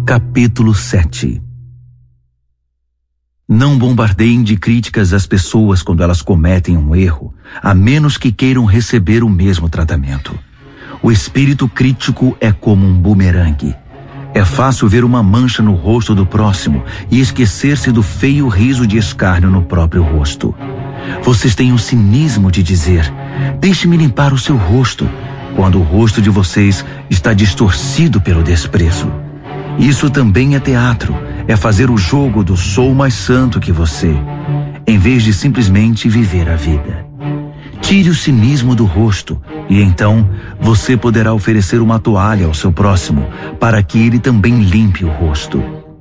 Capítulo 7. Não bombardeiem de críticas as pessoas quando elas cometem um erro, a menos que queiram receber o mesmo tratamento. O espírito crítico é como um bumerangue. É fácil ver uma mancha no rosto do próximo e esquecer-se do feio riso de escárnio no próprio rosto. Vocês têm o cinismo de dizer: deixe-me limpar o seu rosto, quando o rosto de vocês está distorcido pelo desprezo. Isso também é teatro, é fazer o jogo do sou mais santo que você, em vez de simplesmente viver a vida. Tire o cinismo do rosto e então você poderá oferecer uma toalha ao seu próximo para que ele também limpe o rosto.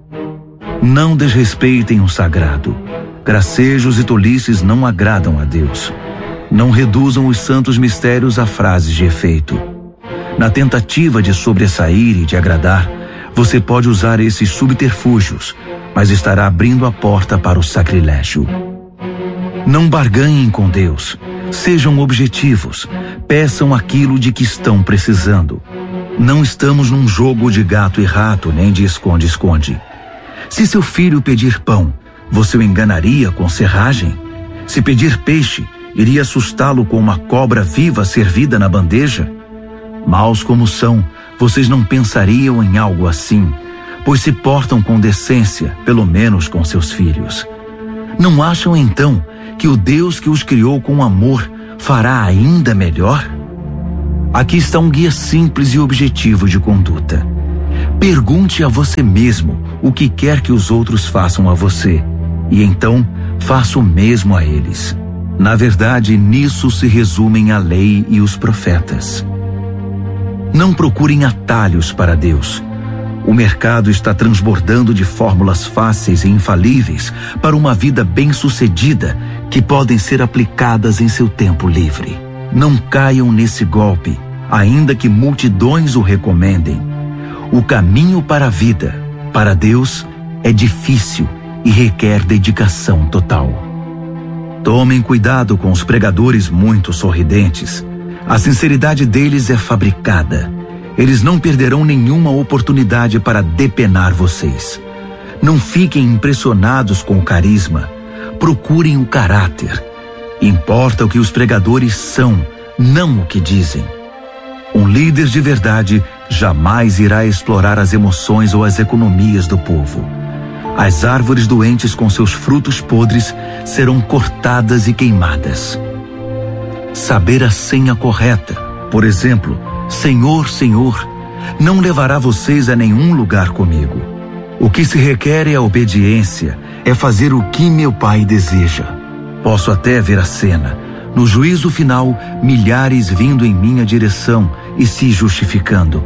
Não desrespeitem o sagrado. Gracejos e tolices não agradam a Deus. Não reduzam os santos mistérios a frases de efeito. Na tentativa de sobressair e de agradar, você pode usar esses subterfúgios, mas estará abrindo a porta para o sacrilégio. Não barganhem com Deus. Sejam objetivos. Peçam aquilo de que estão precisando. Não estamos num jogo de gato e rato, nem de esconde-esconde. Se seu filho pedir pão, você o enganaria com serragem? Se pedir peixe, iria assustá-lo com uma cobra viva servida na bandeja? Maus como são, vocês não pensariam em algo assim, pois se portam com decência, pelo menos com seus filhos. Não acham então que o Deus que os criou com amor fará ainda melhor? Aqui está um guia simples e objetivo de conduta. Pergunte a você mesmo o que quer que os outros façam a você, e então faça o mesmo a eles. Na verdade, nisso se resumem a lei e os profetas. Não procurem atalhos para Deus. O mercado está transbordando de fórmulas fáceis e infalíveis para uma vida bem-sucedida que podem ser aplicadas em seu tempo livre. Não caiam nesse golpe, ainda que multidões o recomendem. O caminho para a vida, para Deus, é difícil e requer dedicação total. Tomem cuidado com os pregadores muito sorridentes. A sinceridade deles é fabricada. Eles não perderão nenhuma oportunidade para depenar vocês. Não fiquem impressionados com o carisma. Procurem o caráter. Importa o que os pregadores são, não o que dizem. Um líder de verdade jamais irá explorar as emoções ou as economias do povo. As árvores doentes com seus frutos podres serão cortadas e queimadas. Saber a senha correta, por exemplo, Senhor, Senhor, não levará vocês a nenhum lugar comigo. O que se requer é a obediência, é fazer o que meu Pai deseja. Posso até ver a cena. No juízo final, milhares vindo em minha direção e se justificando.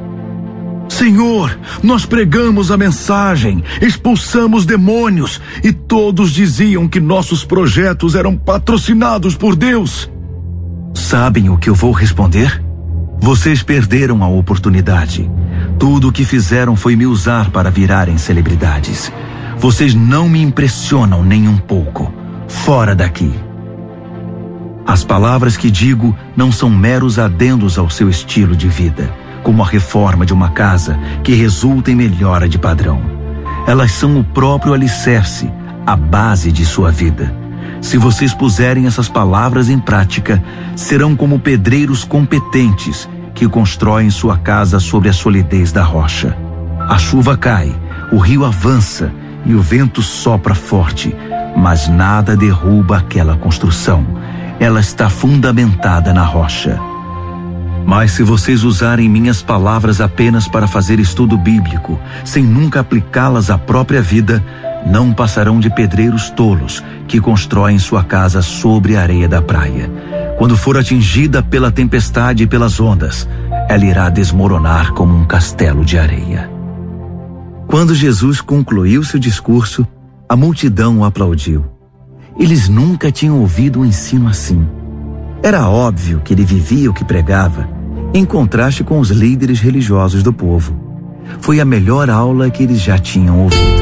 Senhor, nós pregamos a mensagem, expulsamos demônios e todos diziam que nossos projetos eram patrocinados por Deus. Sabem o que eu vou responder? Vocês perderam a oportunidade. Tudo o que fizeram foi me usar para virarem celebridades. Vocês não me impressionam nem um pouco. Fora daqui. As palavras que digo não são meros adendos ao seu estilo de vida, como a reforma de uma casa que resulta em melhora de padrão. Elas são o próprio alicerce, a base de sua vida. Se vocês puserem essas palavras em prática, serão como pedreiros competentes que constroem sua casa sobre a solidez da rocha. A chuva cai, o rio avança e o vento sopra forte, mas nada derruba aquela construção. Ela está fundamentada na rocha. Mas se vocês usarem minhas palavras apenas para fazer estudo bíblico, sem nunca aplicá-las à própria vida, não passarão de pedreiros tolos que constroem sua casa sobre a areia da praia. Quando for atingida pela tempestade e pelas ondas, ela irá desmoronar como um castelo de areia. Quando Jesus concluiu seu discurso, a multidão o aplaudiu. Eles nunca tinham ouvido um ensino assim. Era óbvio que ele vivia o que pregava, em contraste com os líderes religiosos do povo. Foi a melhor aula que eles já tinham ouvido.